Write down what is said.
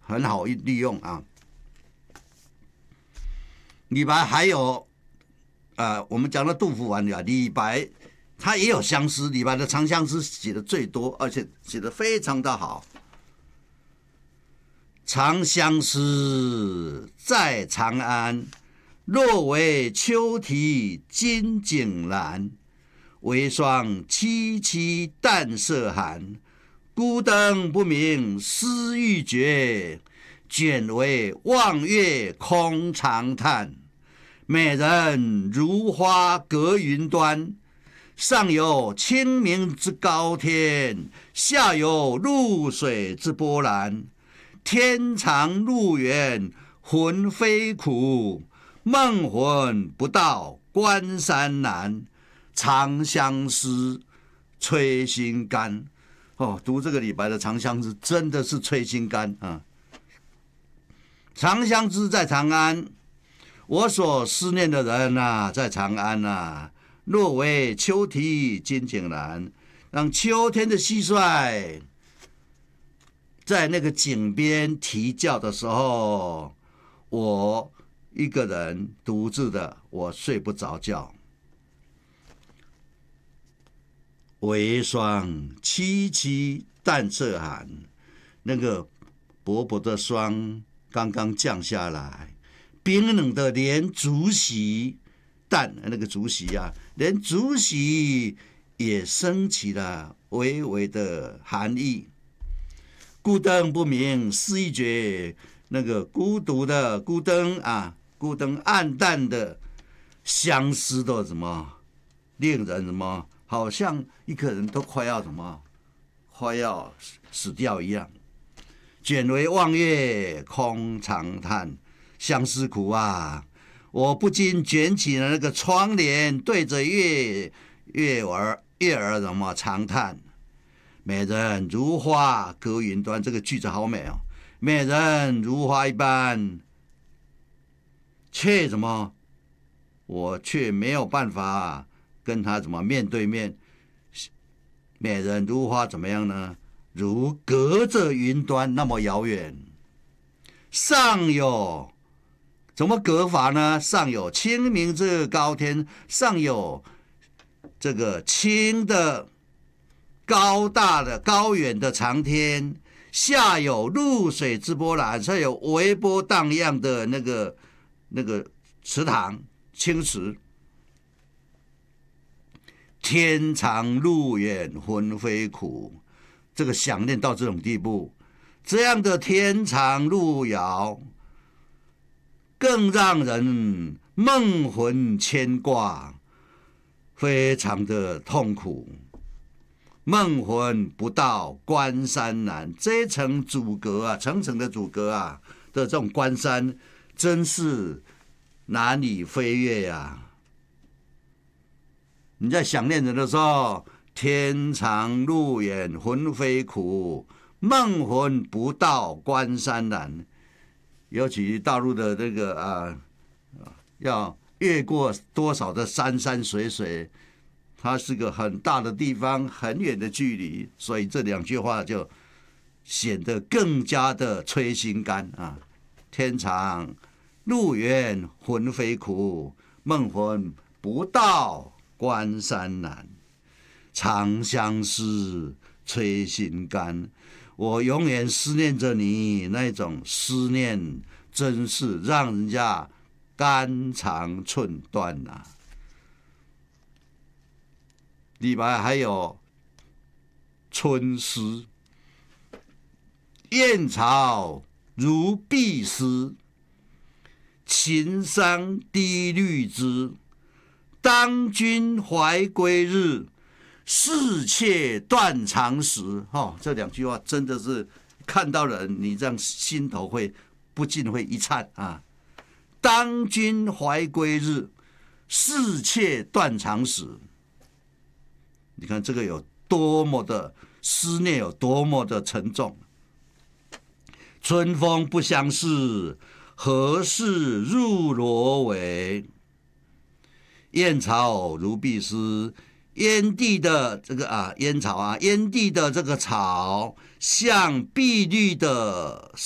很好利用啊。李白还有我们讲到杜甫啊，李白他也有相思，李白的长相思写的最多，而且写的非常的好。长相思，在长安，若为秋啼金井阑。微霜凄凄淡色寒，孤灯不明思欲绝。卷帷望月空长叹，美人如花隔云端。上有清明之高天，下有渌水之波澜。天长路远魂飞苦，梦魂不到关山难。长相思，催心肝。读这个李白的长相思，真的是催心肝啊！长相思在长安，我所思念的人啊，在长安啊。若为秋啼金井阑，让秋天的蟋蟀在那个井边啼叫的时候，我一个人独自的，我睡不着觉。微霜凄凄淡色寒，那个薄薄的霜刚刚降下来，冰冷的连竹席那个竹席啊，连竹席也升起了微微的寒意。孤灯不明思欲绝，那个孤独的孤灯啊，孤灯暗淡的相思的什么，令人什么，好像一个人都快要什么，快要死掉一样。卷帷望月空长叹，相思苦啊！我不禁卷起了那个窗帘，对着月儿什么长叹。美人如花隔云端，这个句子好美哦。美人如花一般，却什么？我却没有办法跟她怎么面对面。美人如花怎么样呢？如隔着云端那么遥远。上有怎么隔法呢？上有清明之高天，上有这个清的高大的高远的长天，下有渌水之波澜，下有微波荡漾的那个池塘清池。天长路远魂飞苦，这个想念到这种地步，这样的天长路遥，更让人梦魂牵挂，非常的痛苦。梦魂不到关山难，这一层阻隔啊，层层的阻隔啊的这种关山，真是难以飞越呀。你在想念人的时候，天长路远魂飞苦，梦魂不到关山难。尤其大陆的这个要越过多少的山山水水，它是个很大的地方，很远的距离，所以这两句话就显得更加的催心肝啊！天长路远魂飞苦，梦魂不到关山难。长相思，催心肝。我永远思念着你，那种思念真是让人家肝肠寸断啊！李白还有春诗：燕巢如碧丝，秦桑低绿枝。当君怀归日，似妾断肠时。这两句话真的是看到了你这样心头会不禁会一颤啊！当君怀归日，似妾断肠时。你看这个有多么的思念，有多么的沉重。春风不相识，何事入罗帷。燕巢如碧丝，燕地的这个燕巢啊，燕地的这个草像碧绿的